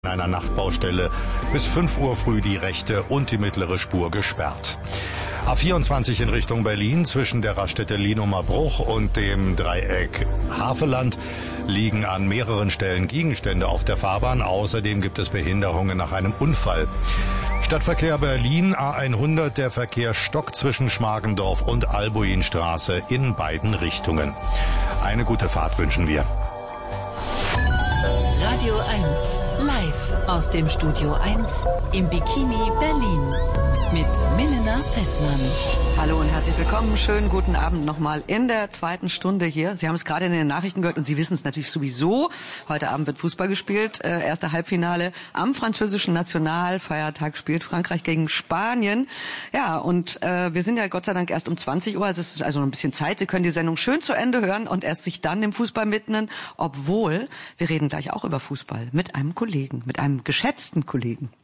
In einer Nachtbaustelle bis 5 Uhr früh die rechte und die mittlere Spur gesperrt. A24 in Richtung Berlin zwischen der Raststätte Lienumer-Bruch und dem Dreieck Havelland liegen an mehreren Stellen Gegenstände auf der Fahrbahn. Außerdem gibt es Behinderungen nach einem Unfall. Stadtverkehr Berlin, A100, der Verkehr stockt zwischen Schmargendorf und Albuinstraße in beiden Richtungen. Eine gute Fahrt wünschen wir. Radio 1, live aus dem Studio 1 im Bikini Berlin mit Milena Pessmann. Hallo und herzlich willkommen. Schönen guten Abend nochmal in der zweiten Stunde hier. Sie haben es gerade in den Nachrichten gehört und Sie wissen es natürlich sowieso. Heute Abend wird Fußball gespielt. Erste Halbfinale am französischen Nationalfeiertag spielt Frankreich gegen Spanien. Ja, und wir sind ja Gott sei Dank erst um 20 Uhr. Es ist also noch ein bisschen Zeit. Sie können die Sendung schön zu Ende hören und erst sich dann dem Fußball widmen. Obwohl, wir reden gleich auch über Fußball mit einem Kollegen, mit einem geschätzten Kollegen.